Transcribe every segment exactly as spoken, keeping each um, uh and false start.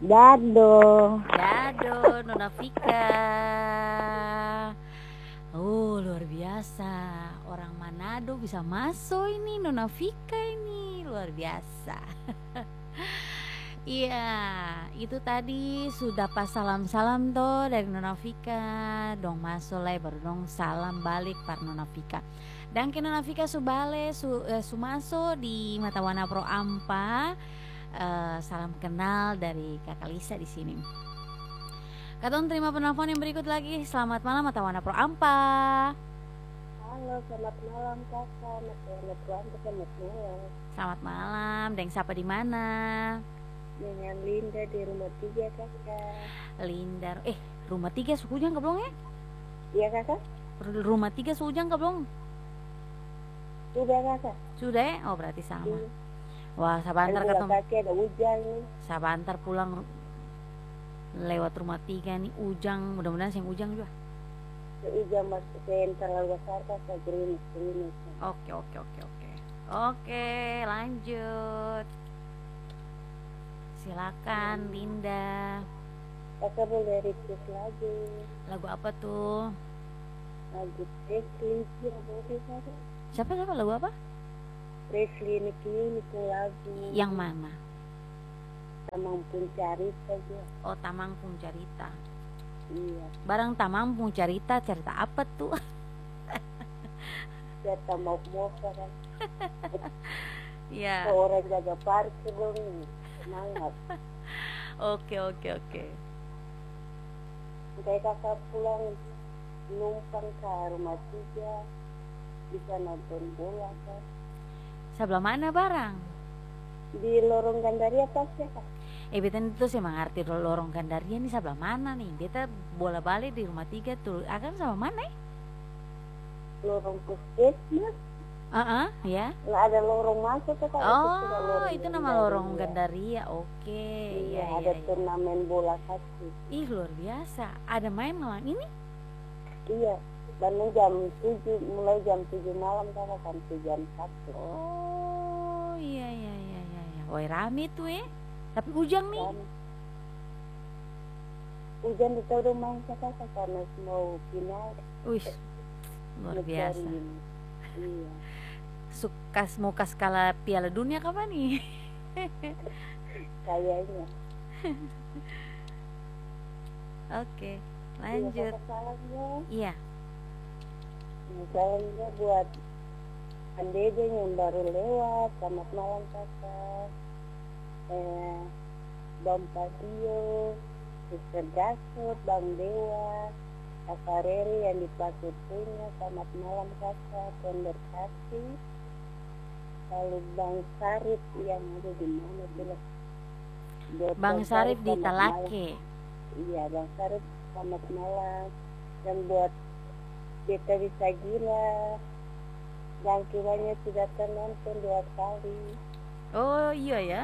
Dado. Dado, Nona Vika. Oh, luar biasa. Orang Manado bisa masuk ini, Nona Vika ini. Luar biasa. Iya, itu tadi sudah pas salam-salam tuh dari Nona Vika. Dong masuk lah baru dong salam balik par Nona Vika. Dan ke Nona Vika subale su, eh, sumaso di Matawana Pro Ampa. Uh, salam kenal dari Kakak Lisa di sini. Katong terima penelpon yang berikut lagi. Selamat malam Matawana Pro Ampa. Halo, selamat malam Kakak. Matawana Pro Ampa, selamat malam. Selamat malam. Deng siapa di mana? Dengan Linda di rumah tiga Kakak. Linda, eh rumah tiga suhujan ke belum ya? Iya Kakak. Rumah tiga suhujan ke belum? Sudah Kakak. Sudah ya? Oh berarti sama. Iya. Wah, sabantar ketemu. Ada hujan nih. Sabantar pulang lewat rumah tiga nih ujang, mudah-mudahan yang ujang juga. Ujang masuk ke terlalu besar Kakak, gerimis gerimis. Oke oke oke oke. Oke, lanjut. Silakan Linda. Kakak boleh request lagu. Lagu apa tuh? Lagu Presley boleh Kakak. Siapa siapa lagu apa? Presley ini itu lagu. Yang mana? Tamang Puncarita juga. Oh, Tamang Puncarita. Iya. Barang Tamang Puncarita cerita apa tuh? Cerita mau moka kan. Iya. Orang jaga parkir dong. Semangat. Oke oke oke. Kayak Kakak pulang numpang ke rumah tiga bisa nonton bola kan. Sebelah mana barang? Di lorong Gandaria pas ya Kak. Eh beta itu sih mengerti lorong Gandaria ini sebelah mana nih? Beta bola balik di rumah tiga tuh akan sama mana ya? Lorong Puskesmas. Ah uh-uh, ya. Nggak ada lorong masuk Kak. Oh itu, itu nama lorong Gandaria. Oke. Okay. Iya, ya, ada ya, turnamen ya. Bola kaki. Ih luar biasa. Ada main malam ini? Iya. Dan jam tujuh, mulai jam tujuh malam Kakak sampai jam satu. Oh iya iya iya iya iya. Woi rame tuh ya. Tapi hujan nih. Dan, hujan di tahu main Kakak karena mau final. Wih. Luar biasa. Iya. Sukas mau skala Piala Dunia kapan nih? Kayaknya. Oke, lanjut. Iya. Misalnya buat Andede yang baru lewat, selamat malam Kakak. Eh, Bang Padio, Sister Gasut, Bang Dewa, Kakak Reri yang dipakai punya, selamat malam Kakak, Ponder Kasih. Lalu Bang Sarif yang ada di mana tuh? Bang Sarif di Talake. Iya, Bang Sarif selamat malam. Dan buat Beta Bisa Gila, yang kiranya sudah nonton dua kali. Oh iya ya.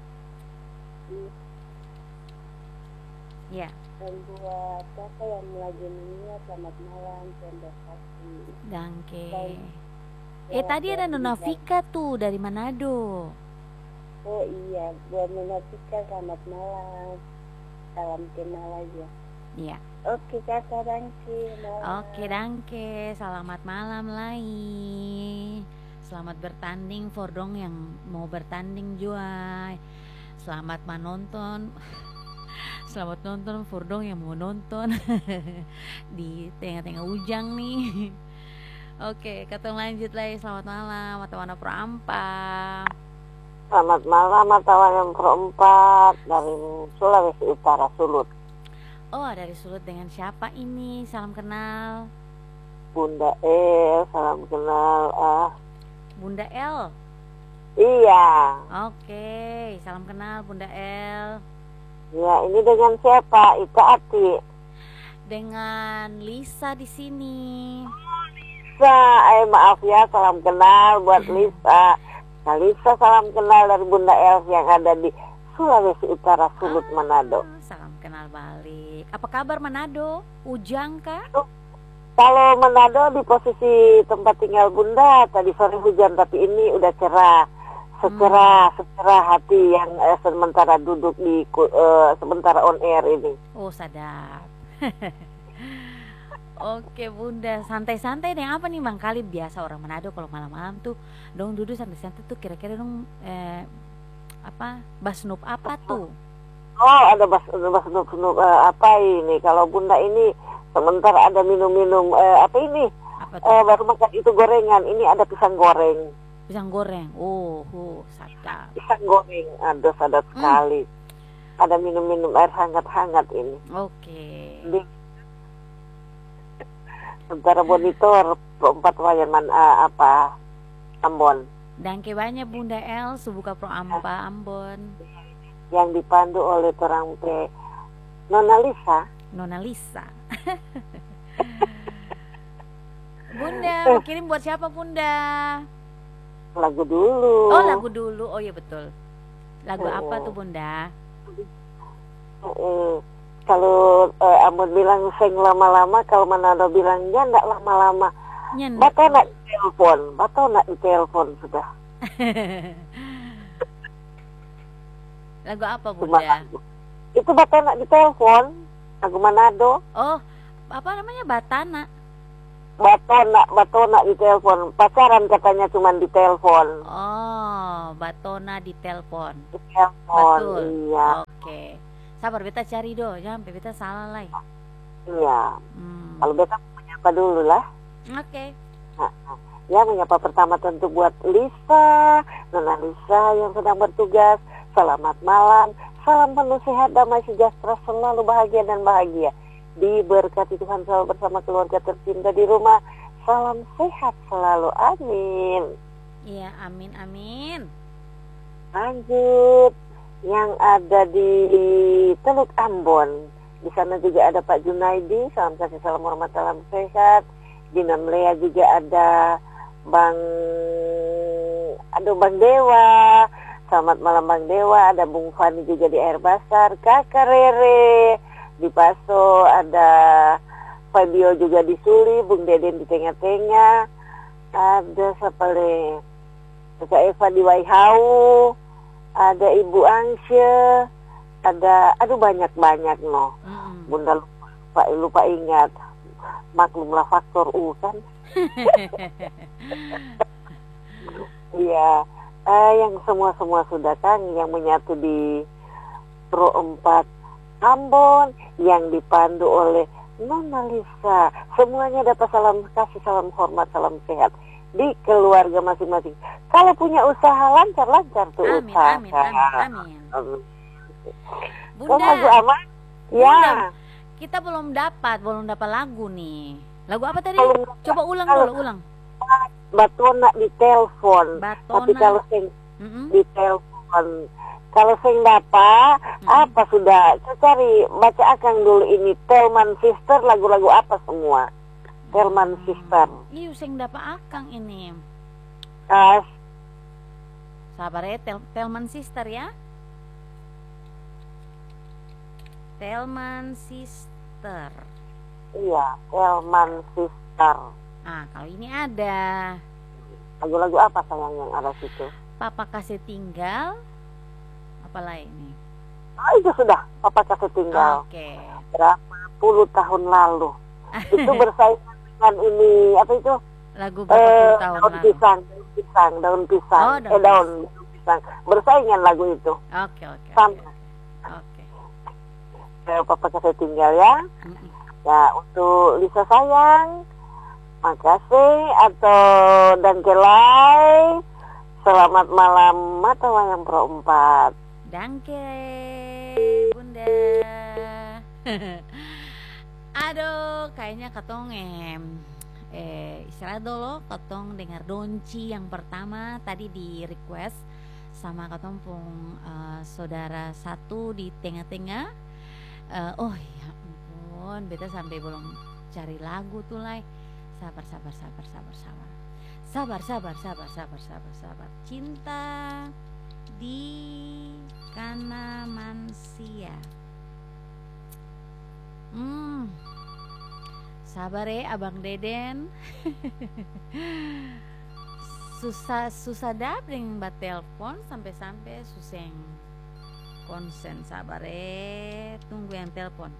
Iya. Dan buat apa yang lagi mengingat, selamat malam, Pender Kasih. Dangke. Eh tadi ada Nona Vika tuh dari Manado. Oh iya, buat Nona Vika selamat malam. Salam kenal aja. Iya. Oke Kakak Dangke. Oke Dangke, selamat malam lagi. Selamat bertanding for dong yang mau bertanding juga. Selamat menonton. Selamat nonton for dong yang mau nonton. Di tengah-tengah ujang nih. Oke, ketemu lanjut lagi. Selamat malam, Matawana Pro Ampa. Selamat malam, Matawana Pro empat dari Sulawesi Utara, Sulut. Oh, dari Sulut dengan siapa ini? Salam kenal. Bunda El, salam kenal. Ah. Bunda El. Iya. Oke, salam kenal Bunda El. Ya, ini dengan siapa? Ika Ati. Dengan Lisa di sini. Lisa, eh maaf ya, salam kenal buat Lisa. Nah, Lisa salam kenal dari Bunda El yang ada di Sulawesi Utara, Sulut, ah, Manado. Salam kenal balik. Apa kabar Manado? Ujang kah? Oh, kalau Manado di posisi tempat tinggal Bunda, tadi sore hujan tapi ini udah cerah. secerah secerah hati yang eh, sementara duduk di ku- eh, sementara on air ini. Oh, sadap. Oke Bunda, santai-santai deh. Apa nih Bang Kali, biasa orang Manado kalau malam-malam tuh dong duduk santai-santai tuh, kira-kira dong eh, apa basnup apa tuh? Oh, ada bas bas snoop snoop eh, apa ini? Kalau Bunda ini sementara ada minum-minum eh, apa ini? Apa tuh? Eh, baru makan itu gorengan. Ini ada pisang goreng. Pisang goreng. Oh, oh sadap. Pisang goreng, aduh sadap Hmm. sekali. Ada minum-minum air hangat-hangat ini. Oke. Di sementara monitor empat wayan man eh, apa Ambon Dan banyak Bunda El subuka pro ampa Ambon. yang dipandu oleh orang pe Nona Lisa. Nona Lisa. Bunda, mau kirim buat siapa Bunda? Lagu dulu. Oh, lagu dulu. Oh iya betul. Lagu Oh. apa tuh Bunda? Eh, kalau eh, Ambon bilang seng lama-lama, kalau Manado bilang ya ndak lama-lama. Nyen. Bata nak di telepon, bata nak di telepon sudah. Lagu apa Cuma Bunda? lagu. Itu bata nak di telepon, lagu Manado. Oh, apa namanya, Batana? Bato nak, bato nak di telepon. Pacaran katanya cuma di telepon. Oh, Batona di telepon. Di telepon, Betul. iya, Oke. Sabar beta cari do, jangan sampai beta salah lah. iya. Hmm. Kalau beta menyapa dulu lah. Oke. Nah, ya menyapa pertama tentu buat Lisa, Nona Lisa yang sedang bertugas. Selamat malam, salam penuh sehat, damai sejahtera, selalu bahagia dan bahagia. Diberkati Tuhan selalu bersama keluarga tercinta di rumah. Salam sehat selalu, amin. Iya, amin amin. Lanjut, yang ada di Teluk Ambon. Di sana juga ada Pak Junaidi, salam kasih, salam hormat, salam sehat. Di Namlea juga ada Bang, aduh Bang Dewa. Selamat malam Bang Dewa. Ada Bung Fani juga di Air Basar. Kakak Rere di Paso. Ada Fabio juga di Suli. Bung Deden di Tengah-Tengah. Ada siapa lagi? Kakak Eva di Waihau. Ada Ibu Angsye. Ada, aduh banyak-banyak no. Mm-mm. Bunda lupa, lupa ingat. Maklumlah faktor U kan. Iya. Eh, yang semua-semua sudah kan, yang menyatu di Pro empat Ambon, yang dipandu oleh Nona Lisa. Semuanya dapat salam kasih, salam hormat, salam sehat di keluarga masing-masing. Kalau punya usaha lancar-lancar tuh Amin usaha. amin amin amin. Kau lagu Bunda, aman? Bunda, Ya. kita belum dapat, belum dapat lagu nih. Lagu apa tadi? Belum dapat. Coba ulang Kalau- dulu, ulang. Batona di telepon. Tapi Batona. kalau sing Mm-mm. di telepon, kalau sing dapat Mm-mm. apa sudah? Saya cari, baca akang dulu ini Telman Sister, lagu-lagu apa semua? Telman Sister. Iya, sing dapat akang ini. Kas, Sabar ya, Tel- Telman Sister ya. Telman Sister. iya, Telman Sister. Ah, kalau ini ada Lagu-lagu apa sayang yang ada situ? Papa Kasih Tinggal. Apalah ini? Oh, itu sudah, Papa kasih tinggal. Oke. Berapa puluh tahun lalu. Itu bersaing dengan ini, apa itu? Lagu berapa Eh, puluh tahun daun lalu? pisang, daun pisang, daun pisang. Oh, daun eh, daun, daun pisang. Bersaingan lagu itu. Oke, oke. Sama. Oke. Oke. Eh, Papa kasih tinggal ya. Mm-mm. Ya, untuk Lisa sayang, makasih. Atau dan Kelai, selamat malam mata wayang Pro empat. Danke, Bunda. Aduh, kayaknya ketong em, eh istilah dulu ketong dengar donci yang pertama tadi di request sama ketong pung eh, saudara satu di tengah-tengah. Eh, oh ya ampun, beta sampai belum cari lagu tuh lai. Sabar, sabar, sabar, sabar, sabar. Sabar, sabar, sabar, sabar, sabar, sabar. Cinta di Kanamansia. Hmm. Sabar ya Abang Deden. susah susah dap dengan bat telepon sampai-sampai suseng konsen sabar eh tunggu yang telepon.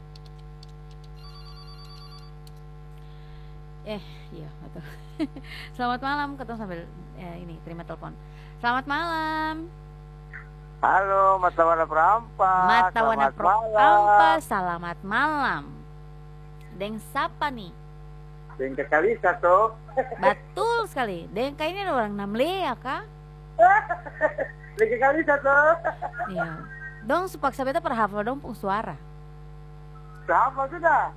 Eh, iya betul. Selamat malam, ketemu sambil eh, ini terima telepon. Selamat malam. Halo, Mata Wana Perampas. Mata Wana Selamat malam. Perampas, selamat malam. Deng siapa nih? Deng Kalisa tuh. Betul sekali. Deng kayaknya ada orang Namlea kah? Deng Kalisa tuh. Iya. Dong supaksa beta perhafal dong pung suara. Siapa sudah?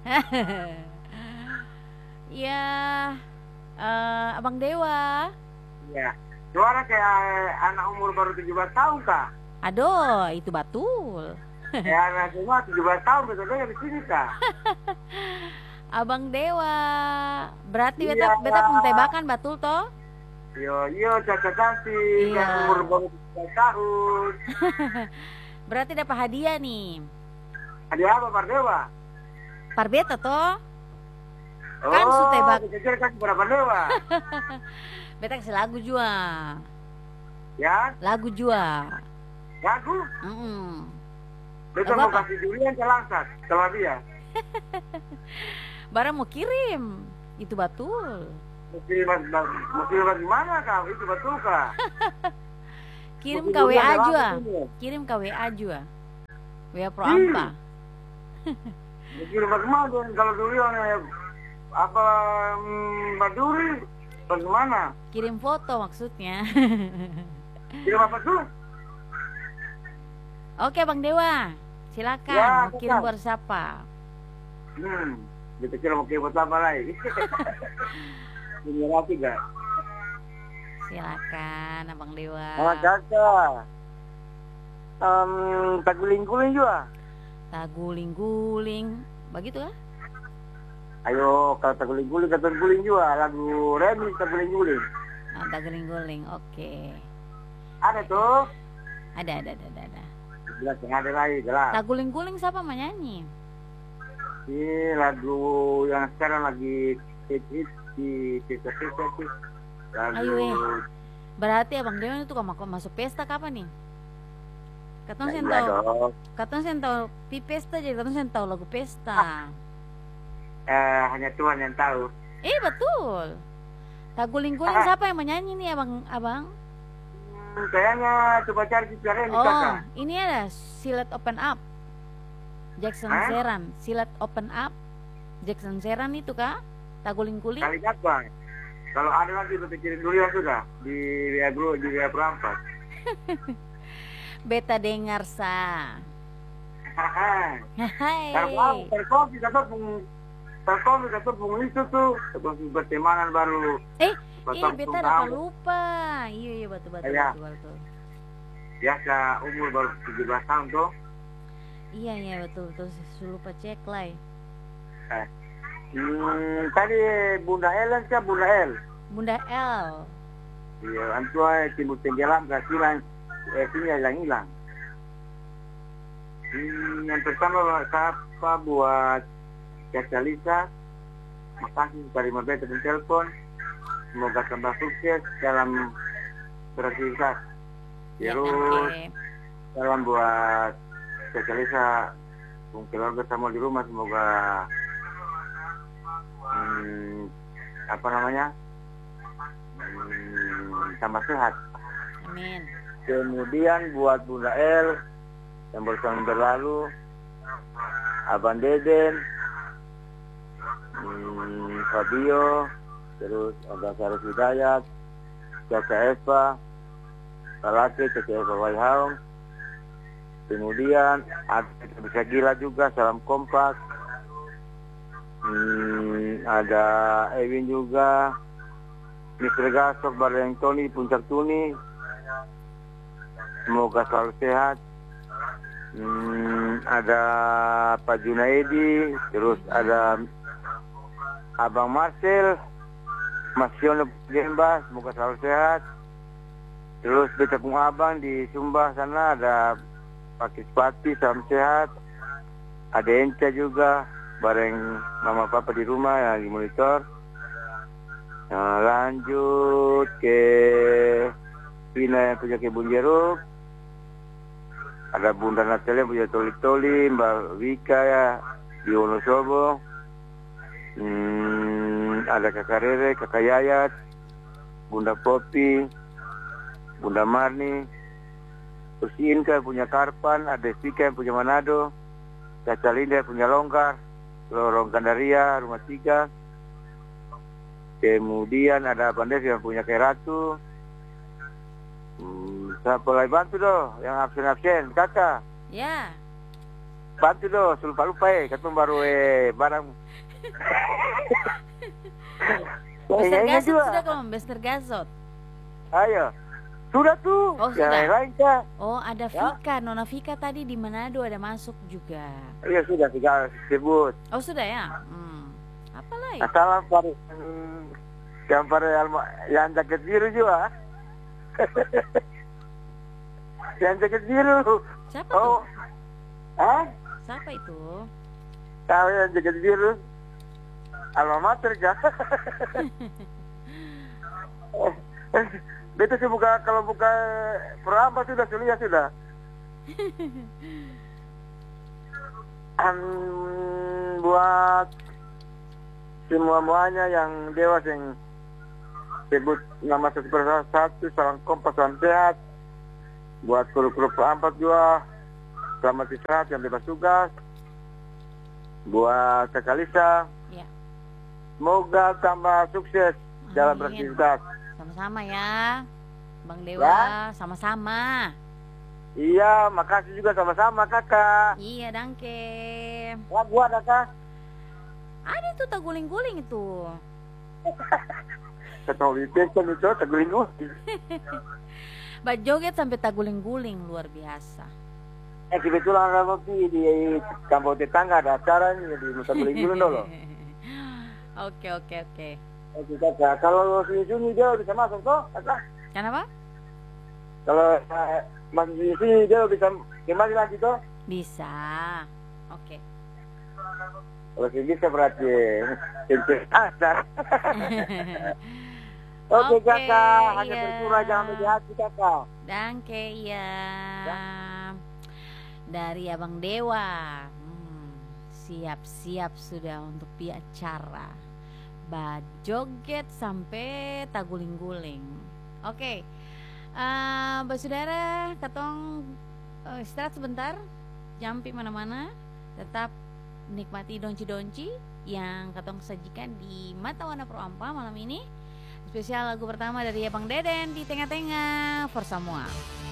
Ya, uh, Abang Dewa. Iya. Suara kayak anak umur baru tujuh belas tahun kah? Aduh, itu betul. Kayak anak cuma tujuh belas tahun betul-betul di sini kah? Abang Dewa. Berarti Iya. beta beta pun tebakan betul toh? Yo, yo, caca cantik, Iya. yang umur baru tujuh belas tahun. Berarti dapat hadiah nih. Hadiah apa, Pak Dewa? Parbeta toh? Oh, Kan su tebak. kecil kan berapa Dewa? Beta kasih lagu jua. Ya, Lagu jua. lagu. Mm-mm. Besok Lagu mau apa? kasih Julian ke Langsat, sama dia. Barang mau kirim. Itu betul. Mesti mas, mesti mas gimana kau? Itu betul kah? Kirim Mesti ke W A Julian jua. ke Langsat. Kirim ke W A jua. W A Pro Ampa. Mesti mas mau dan kalau Julian eh, apa mm, Mbak Duri bagaimana? Kirim foto maksudnya. Kirim apa tuh? Oke Bang Dewa, silakan Ya, mau kirim silakan. buat siapa? Hmm, kita kira mau kirim apa lagi? Ini lagi gak? Silakan Abang Dewa. Oh, Caca. Um, tak guling-guling juga. Taguling-guling, begitu kan? Ayo, kalau tak guling-guling, kata guling juga. Lagu remix tak guling-guling. Oh, taguling-guling, oke. Ada tuh. Ada, ada, ada, ada. ada. Jelas yang ada lagi, jelas. Taguling-guling siapa menyanyi? Ini lagu yang sekarang lagi hit-hit di pesta-pesta sih. Lagu Ayo, eh. Berarti Abang Dewa itu kalau masuk pesta kapan nih? Katong sen Iya tahu, dong. katong sen tahu pi pesta jadi katong sen tahu lagu pesta. Eh, hanya Tuhan yang tahu. Eh betul. Taguling-guling Ah. siapa yang menyanyi nih Abang Abang? Hmm, kayaknya coba cari di cari di Oh, kakak. ini ada Silet Open Up. Jackson Hah? Seran, Silet Open Up. Jackson Seran itu kah? Taguling-guling? Kali apa? Kalau ada lagi kita kirim dulu ya sudah di W A Bro, di W A Perampas. Beta dengar sa. Haha. Hai. Terkopi, terkopi, kata pun terkopi, kata pun itu tuh, terkopi pertemanan baru. Eh, eh Pasang beta tunggal. dapat lupa. Iya iya betul betul Iya. betul betul. Biasa umur baru tujuh belas tahun tuh. Iya iya betul betul. Saya lupa cek lah. Eh. Hmm, tadi Bunda Ellen sih, Bunda El. Bunda L. Iya, antua timur tenggelam kasihan, eh sini hilang-hilang. Hmm, yang pertama siapa buat Caca Lisa, makasih terima beta dan telepon. Semoga tambah sukses dalam beraktivitas. Ya, Terus oke. salam buat Caca Lisa, pun keluarga semua di rumah, semoga hmm, apa namanya hmm, tambah sehat. Amin. Kemudian buat Bunda El yang baru tahun berlalu, Abang Deden, hmm, Fabio, terus ada Sarus Hidayat, Caca Eva, Salake, Caca Eva Waihaung. Kemudian ada bisa gila juga, salam kompak. Hmm, ada Ewin juga, mister Gasok, Bareng Tony, Puncak Tuni. Semoga selalu sehat. Hmm, ada Pak Junaidi, terus ada Abang Marcel, Mas Yono Gemba, semoga selalu sehat. Terus beta pung abang di Sumba sana ada Pak Kispati, salam sehat. Ada Enca juga, bareng mama papa di rumah yang di monitor. Nah, lanjut ke Pina yang punya kebun jeruk. Ada Bunda Natalia punya toli-toli, Mbak Wika ya di Wonosobo. Hmm, ada Kakak Rere, Kakak Yayat, Bunda Popi, Bunda Marni, terus Inka punya Karpan, ada Sika yang punya Manado, Caca Linda yang punya Longgar, Lorong Gandaria, Rumah Tiga. Kemudian ada Pandes yang punya Keratu. Hmm, siapa lagi bantu doh yang absen-absen, kakak. Ya. Bantu doh, lupa-lupa eh, katong baru eh barang. Bester Kayaknya Gasot juga. sudah kamu, Bester Gasot. Ayo, sudah tuh. Oh, yang sudah. lain kak. Oh, ada Ya. Vika, Nona Vika tadi di Manado ada masuk juga. Iya sudah tiga sebut. Oh, sudah ya? Hmm. Apa lagi? Salam pada hmm, yang pada alma- yang jaket biru juga. Yang jaket biru. Siapa Oh, tuh? ah? Siapa itu? Tahu yang jaket biru? Alma mater kak. Betul sih buka, kalau buka peramba sudah sulia sudah. Um, buat semua-muanya yang dewas yang sebut nama satu persatu, salam kompas, salam sehat. Buat kru-kru perempat juga, selamat istirahat yang bebas tugas. Buat Kakak Lisa, Ya. semoga tambah sukses dalam Amin. beraktivitas. Sama-sama ya. Bang Dewa, Ya. sama-sama. Iya, makasih juga sama-sama kakak. Iya, dangke. Wah, buat kakak. Ada tuh tak guling-guling itu. Ketemu weekend itu terguling-guling. Mbak joget sampai tak guling-guling, luar biasa. Eh kebetulan ada waktu di kampung tetangga ada acara nih di Nusa Guling-guling dulu. Oke, oke, oke. Oke kakak, kalau sini-sini dia bisa masuk toh kakak? Kenapa? Kalau eh, masuk sini dia bisa kembali lagi toh? Bisa. Oke. Kalau sini bisa berarti kencing asar. Oke Oke, kakak, hanya iya. bersurah jangan berhati hati kakak. Dangke ya. Dari Abang Dewa. Hmm, siap-siap sudah untuk pi acara. Bajoget sampai tak guling-guling. Oke. Eh, Mbak Saudara, katong eh, istirahat sebentar. Jampi mana-mana. Tetap nikmati donci-donci yang katong sajikan di Mata Wana Pro Ampa malam ini. Spesial lagu pertama dari Abang Deden di tengah-tengah for semua.